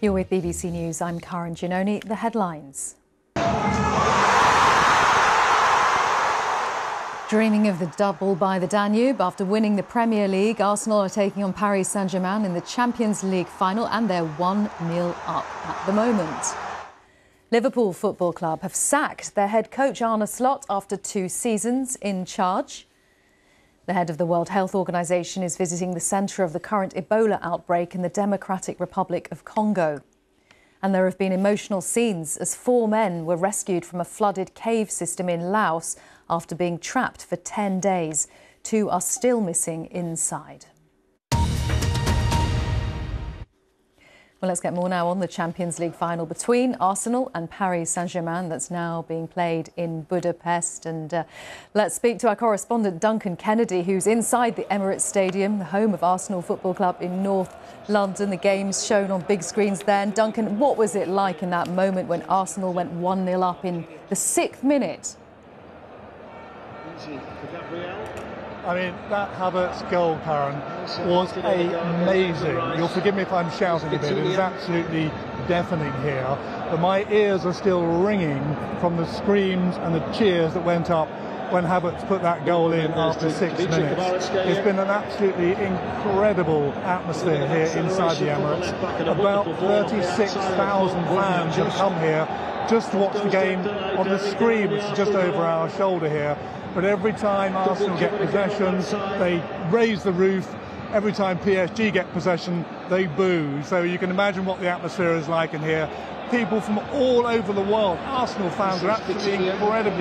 You're with BBC News. I'm Karen Giannoni. The headlines. Dreaming of the double by the Danube, after winning the Premier League, Arsenal are taking on Paris Saint-Germain in the Champions League final, and they're 1-0 up at the moment. Liverpool Football Club have sacked their head coach Arne Slot after 2 seasons in charge. The head of the World Health Organization is visiting the centre of the current Ebola outbreak in the Democratic Republic of Congo. And there have been emotional scenes as 4 men were rescued from a flooded cave system in Laos after being trapped for 10 days. 2 are still missing inside. Well, let's get more now on the Champions League final between Arsenal and Paris Saint-Germain that's now being played in Budapest. And let's speak to our correspondent Duncan Kennedy, who's inside the Emirates Stadium, the home of Arsenal Football Club in North London. The game's shown on big screens there. And Duncan, what was it like in that moment when Arsenal went 1-0 up in the 6th minute? I mean, that Havertz goal, Karen, was amazing. You'll forgive me if I'm shouting a bit. It is absolutely deafening here. But my ears are still ringing from the screams and the cheers that went up when Havertz put that goal in after 6 minutes. It's been an absolutely incredible atmosphere here inside the Emirates. About 36,000 fans have come here just to watch the game on the screen, which is just over our shoulder here. But every time Arsenal get possession, they raise the roof. Every time PSG get possession, they boo. So you can imagine what the atmosphere is like in here. People from all over the world, Arsenal fans, are absolutely incredibly